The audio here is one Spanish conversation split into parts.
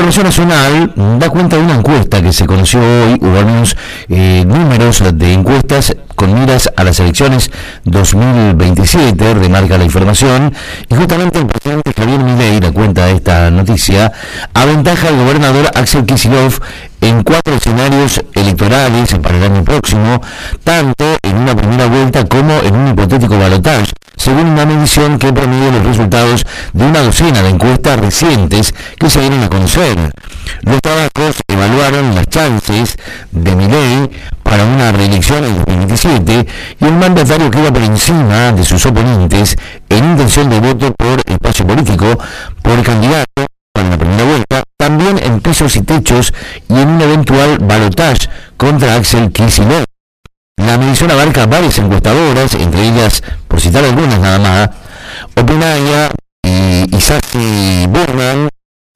Congreso Nacional da cuenta de una encuesta que se conoció hoy. Hubo algunos números de encuestas con miras a las elecciones 2027, remarca la información, y justamente el presidente Javier Milei da cuenta de esta noticia, aventaja al gobernador Axel Kicillof en 4 escenarios electorales para el año próximo, tanto en una primera vuelta como en un hipotético balotaje, según una medición que promedia los resultados de una docena de encuestas recientes que se dieron a conocer. Los trabajos evaluaron las chances de Milei para una reelección en 2027 y el mandatario queda por encima de sus oponentes en intención de voto por espacio político, por candidato para la primera vuelta, también en pisos y techos y en un eventual balotaje contra Axel Kicillof. La medición abarca varias encuestadoras, entre ellas, por citar algunas nada más, Opinaya, Isasi Burman,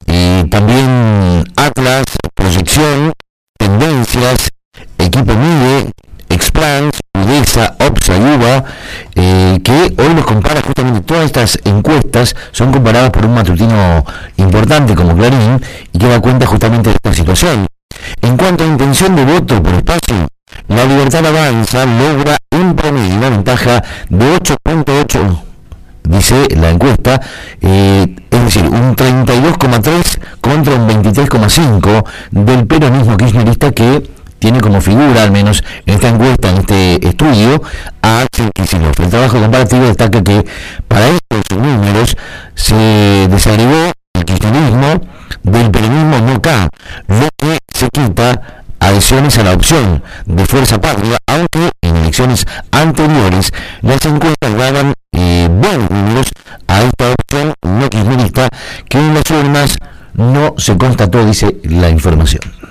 también Atlas, Proyección, Tendencias, Equipo Mide, Explans, Udesa, Opsa y UBA, que hoy los compara justamente. Todas estas encuestas son comparadas por un matutino importante como Clarín y que da cuenta justamente de esta situación. En cuanto a intención de voto por espacio, la Libertad Avanza logra en promedio una ventaja de 8.8, dice la encuesta, es decir, un 32,3 contra un 23,5 del peronismo kirchnerista, que tiene como figura, al menos en esta encuesta, en este estudio, a Axel Kicillof. El trabajo comparativo destaca que para estos números se desagregó el kirchnerismo del peronismo no K, lo que se quita adhesiones a la opción de Fuerza Patria, aunque en elecciones anteriores las encuestas daban buenos números a esta opción no kirchnerista, que en las urnas no se constató, dice la información.